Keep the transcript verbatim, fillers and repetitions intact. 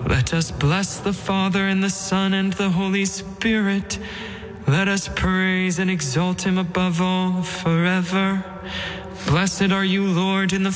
Let us bless the Father and the Son and the Holy Spirit. Let us praise and exalt him above all forever. Blessed are you, Lord, in the